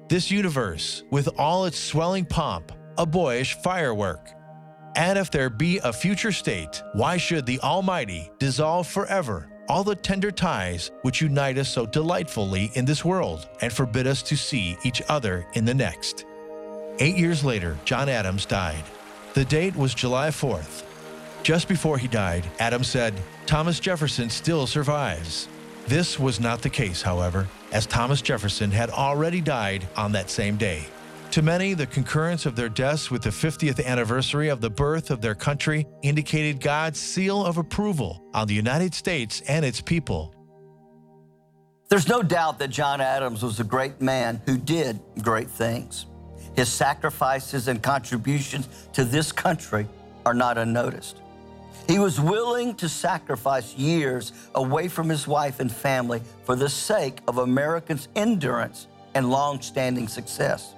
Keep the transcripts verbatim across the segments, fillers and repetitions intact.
this universe, with all its swelling pomp, a boyish firework. And if there be a future state, why should the Almighty dissolve forever all the tender ties which unite us so delightfully in this world and forbid us to see each other in the next? Eight years later, John Adams died. The date was July fourth. Just before he died, Adams said, "Thomas Jefferson still survives." This was not the case, however, as Thomas Jefferson had already died on that same day. To many, the concurrence of their deaths with the fiftieth anniversary of the birth of their country indicated God's seal of approval on the United States and its people. There's no doubt that John Adams was a great man who did great things. His sacrifices and contributions to this country are not unnoticed. He was willing to sacrifice years away from his wife and family for the sake of Americans' endurance and long-standing success.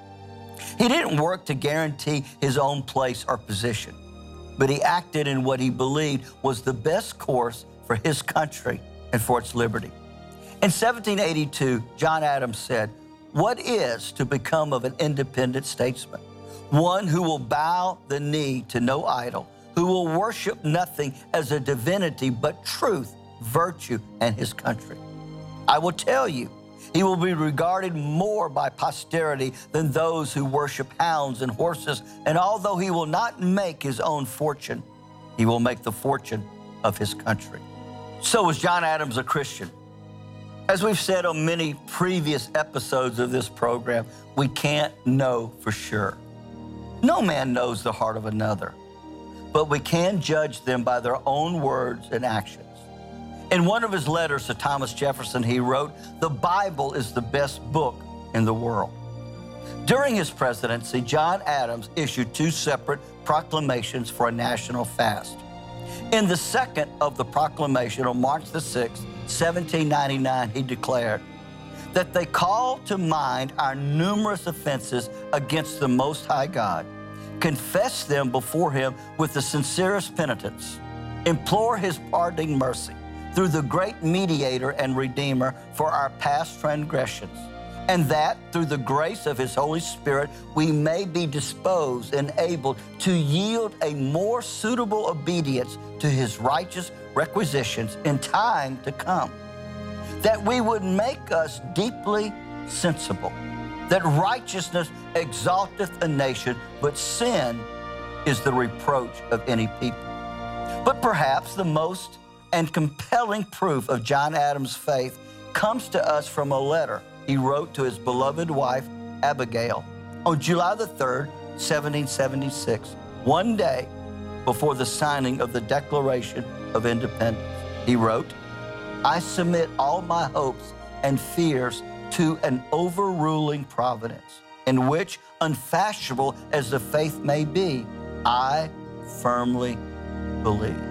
He didn't work to guarantee his own place or position, but he acted in what he believed was the best course for his country and for its liberty. In seventeen eighty-two, John Adams said, "What is to become of an independent statesman? One who will bow the knee to no idol, who will worship nothing as a divinity but truth, virtue, and his country. I will tell you, he will be regarded more by posterity than those who worship hounds and horses, and although he will not make his own fortune, he will make the fortune of his country." So was John Adams a Christian? As we've said on many previous episodes of this program, we can't know for sure. No man knows the heart of another, but we can judge them by their own words and actions. In one of his letters to Thomas Jefferson, he wrote, "The Bible is the best book in the world." During his presidency, John Adams issued two separate proclamations for a national fast. In the second of the proclamation on March the sixth, seventeen ninety-nine, he declared that they call to mind our numerous offenses against the Most High God, confess them before him with the sincerest penitence, implore his pardoning mercy through the great mediator and redeemer for our past transgressions, and that through the grace of his Holy Spirit we may be disposed and able to yield a more suitable obedience to his righteous requisitions in time to come, that we would make us deeply sensible that righteousness exalteth a nation, but sin is the reproach of any people. But perhaps the most and compelling proof of John Adams' faith comes to us from a letter he wrote to his beloved wife, Abigail, on July the third, seventeen seventy-six, one day before the signing of the Declaration of Independence. He wrote, "I submit all my hopes and fears to an overruling providence, in which, unfashionable as the faith may be, I firmly believe."